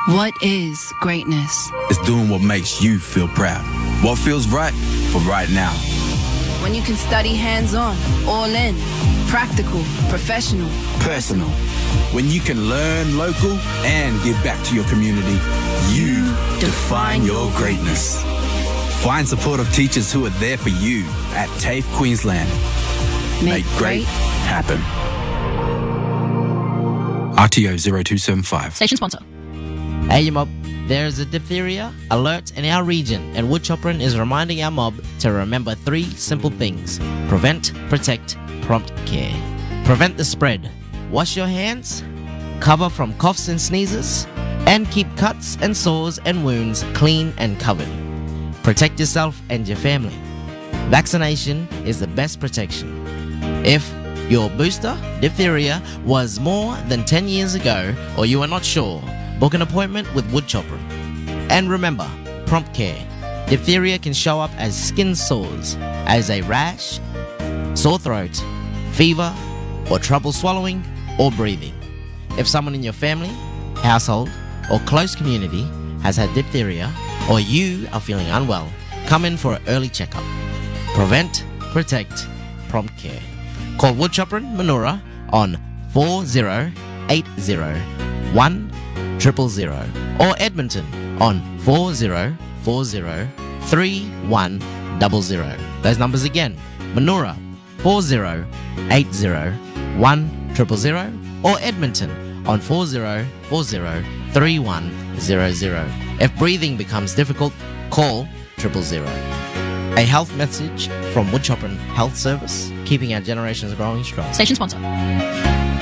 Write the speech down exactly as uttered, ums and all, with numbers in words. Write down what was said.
What is greatness? It's doing what makes you feel proud. What feels right for right now. When you can study hands-on, all in, practical, professional, personal. When you can learn local and give back to your community, you define your greatness. Find supportive teachers who are there for you at TAFE Queensland. Make, Make great happen. R T O zero two seven five. Station sponsor. Hey, you mob. There's a diphtheria alert in our region, and Woodchopperin is reminding our mob to remember three simple things: prevent, protect, prompt care. Prevent the spread. Wash your hands, cover from coughs and sneezes, and keep cuts and sores and wounds clean and covered. Protect yourself and your family. Vaccination is the best protection. If your booster diphtheria was more than ten years ago, or you are not sure, book an appointment with Woodchopperin. And remember, prompt care. Diphtheria can show up as skin sores, as a rash, sore throat, fever, or trouble swallowing or breathing. If someone in your family, household, or close community has had diphtheria, or you are feeling unwell, come in for an early checkup. Prevent, protect, prompt care. Call Woodchopperin Manoora on four zero eight zero one zero zero zero or Edmonton on four zero four zero three one zero zero. Those numbers again: Manoora four zero eight zero one zero zero zero or Edmonton on four zero four zero three one zero zero. If breathing becomes difficult, call triple zero. A health message from Woodchopperin Health Service, keeping our generations growing strong. Station sponsor.